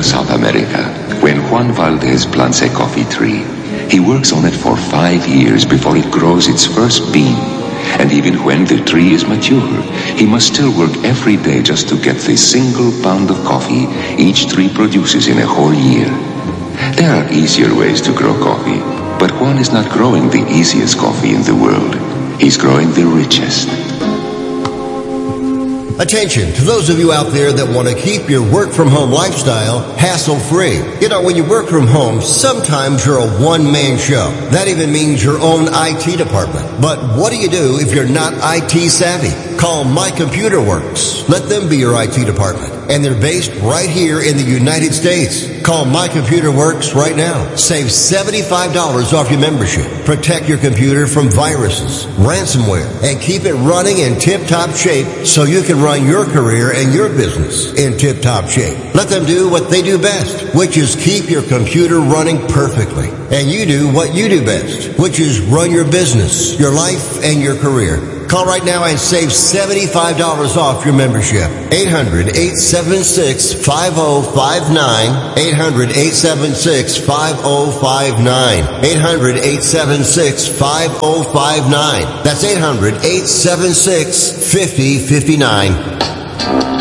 South America, when Juan Valdez plants a coffee tree, he works on it for 5 years before it grows its first bean. And even when the tree is mature, he must still work every day just to get the single pound of coffee each tree produces in a whole year. There are easier ways to grow coffee, but Juan is not growing the easiest coffee in the world. He's growing the richest. Attention to those of you out there that want to keep your work-from-home lifestyle hassle-free. You know, when you work from home, sometimes you're a one-man show. That even means your own IT department. But what do you do if you're not IT savvy? Call My Computer Works. Let them be your IT department. And they're based right here in the United States. Call My Computer Works right now. Save $75 off your membership. Protect your computer from viruses, ransomware, and keep it running in tip-top shape so you can run your career and your business in tip-top shape. Let them do what they do best, which is keep your computer running perfectly. And you do what you do best, which is run your business, your life, and your career. Call right now and save $75 off your membership. 800-876-5059. 800-876-5059. 800-876-5059. That's 800-876-5059.